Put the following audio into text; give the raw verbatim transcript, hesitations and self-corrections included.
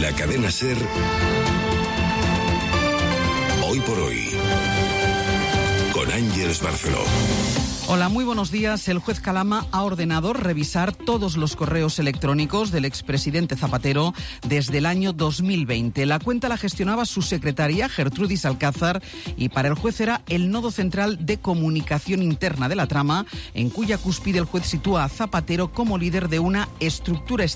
la cadena SER, Hoy por Hoy, con Ángeles Barceló. Hola, muy buenos días. El juez Calama ha ordenado revisar todos los correos electrónicos del expresidente Zapatero desde el año dos mil veinte. La cuenta la gestionaba su secretaria, Gertrudis Alcázar, y para el juez era el nodo central de comunicación interna de la trama, en cuya cúspide el juez sitúa a Zapatero como líder de una estructura